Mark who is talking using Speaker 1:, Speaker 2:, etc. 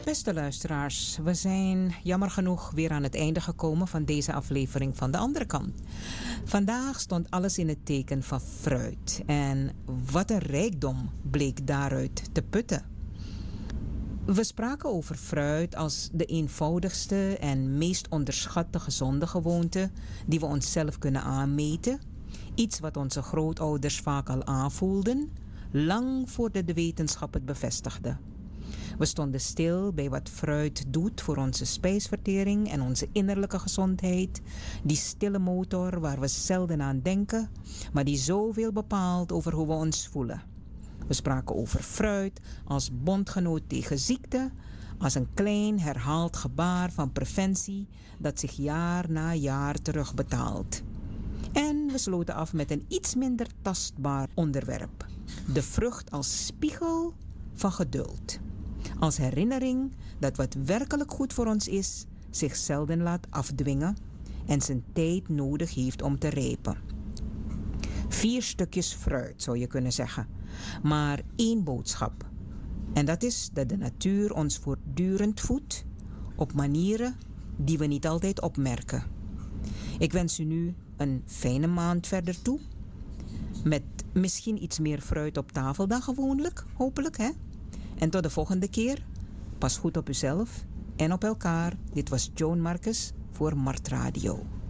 Speaker 1: Beste luisteraars, we zijn jammer genoeg weer aan het einde gekomen van deze aflevering van de andere kant. Vandaag stond alles in het teken van fruit en wat een rijkdom bleek daaruit te putten. We spraken over fruit als de eenvoudigste en meest onderschatte gezonde gewoonte die we onszelf kunnen aanmeten. Iets wat onze grootouders vaak al aanvoelden, lang voordat de wetenschap het bevestigde. We stonden stil bij wat fruit doet voor onze spijsvertering en onze innerlijke gezondheid. Die stille motor waar we zelden aan denken, maar die zoveel bepaalt over hoe we ons voelen. We spraken over fruit als bondgenoot tegen ziekte, als een klein herhaald gebaar van preventie dat zich jaar na jaar terugbetaalt. En we sloten af met een iets minder tastbaar onderwerp. De vrucht als spiegel van geduld. Als herinnering dat wat werkelijk goed voor ons is, zich zelden laat afdwingen en zijn tijd nodig heeft om te rijpen. 4 stukjes fruit zou je kunnen zeggen, maar 1 boodschap. En dat is dat de natuur ons voortdurend voedt op manieren die we niet altijd opmerken. Ik wens u nu een fijne maand verder toe, met misschien iets meer fruit op tafel dan gewoonlijk, hopelijk hè. En tot de volgende keer. Pas goed op uzelf en op elkaar. Dit was Joan Marcus voor Mart Radio.